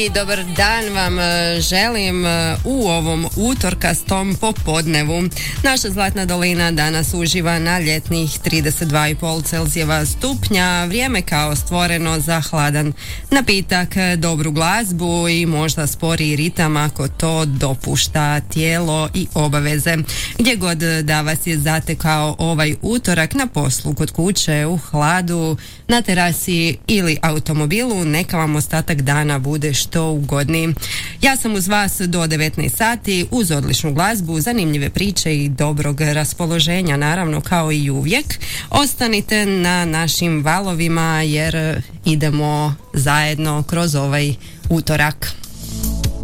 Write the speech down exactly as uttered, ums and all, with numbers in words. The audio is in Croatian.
I dobar dan vam želim u ovom utorkastom popodnevu. Naša Zlatna dolina danas uživa na ljetnih trideset dva i pol Celzijeva stupnja, vrijeme kao stvoreno za hladan napitak, dobru glazbu i možda sporiji ritam ako to dopušta tijelo i obaveze. Gdje god da vas je zatekao ovaj utorak, na poslu, kod kuće, u hladu, na terasi ili automobilu, neka vam ostatak dana bude što ugodniji. Ja sam uz vas do devetnaest sati uz odličnu glazbu, zanimljive priče i dobrog raspoloženja, naravno kao i uvijek. Ostanite na našim valovima jer idemo zajedno kroz ovaj utorak.